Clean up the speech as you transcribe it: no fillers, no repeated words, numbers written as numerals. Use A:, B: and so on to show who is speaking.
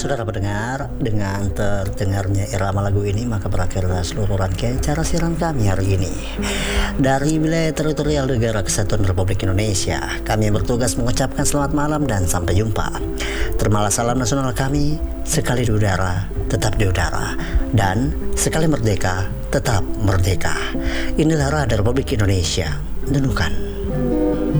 A: Saudara pendengar, dengan terdengarnya irama lagu ini maka berakhirlah seluruh rangkaian acara siaran kami hari ini. Dari wilayah teritorial negara Kesatuan Republik Indonesia, kami bertugas mengucapkan selamat malam dan sampai jumpa. Terimalah salam nasional kami, sekali di udara, tetap di udara, dan sekali merdeka, tetap merdeka. Inilah Raja Republik Indonesia, Nunukan.